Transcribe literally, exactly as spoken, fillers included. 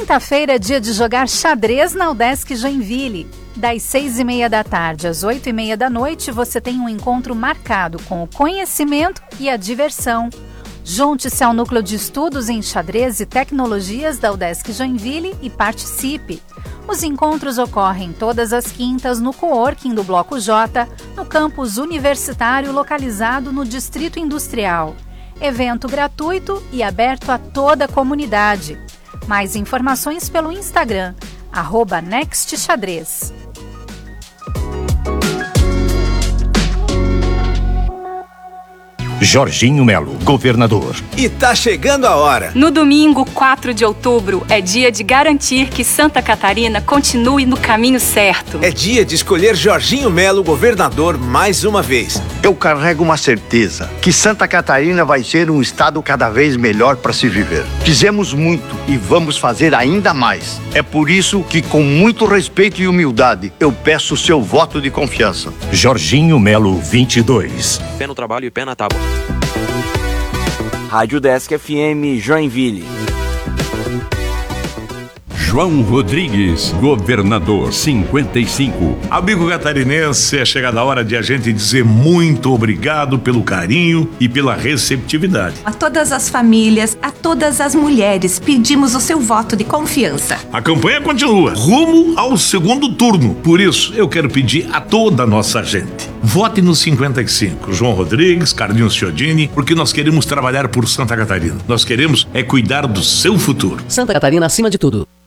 Quinta-feira é dia de jogar xadrez na Udesc Joinville. Das seis e meia da tarde às oito e meia da noite, você tem um encontro marcado com o conhecimento e a diversão. Junte-se ao Núcleo de Estudos em Xadrez e Tecnologias da Udesc Joinville e participe. Os encontros ocorrem todas as quintas no coworking do Bloco J, no campus universitário localizado no Distrito Industrial. Evento gratuito e aberto a toda a comunidade. Mais informações pelo Instagram, arroba nextxadrez. Jorginho Melo, governador. E tá chegando a hora. No domingo, quatro de outubro, é dia de garantir que Santa Catarina continue no caminho certo. É dia de escolher Jorginho Melo, governador, mais uma vez. Eu carrego uma certeza, que Santa Catarina vai ser um estado cada vez melhor para se viver. Fizemos muito e vamos fazer ainda mais. É por isso que, com muito respeito e humildade, eu peço o seu voto de confiança. Jorginho Melo, vinte e dois. Pé no trabalho e pé na tábua. Rádio Udesc F M Joinville. João Rodrigues, governador, cinquenta e cinco. Amigo catarinense, é chegada a hora de a gente dizer muito obrigado pelo carinho e pela receptividade. A todas as famílias, a todas as mulheres, pedimos o seu voto de confiança. A campanha continua, rumo ao segundo turno. Por isso, eu quero pedir a toda a nossa gente. Vote no cinquenta e cinco, João Rodrigues, Carlinhos Chiodini, porque nós queremos trabalhar por Santa Catarina. Nós queremos é cuidar do seu futuro. Santa Catarina acima de tudo.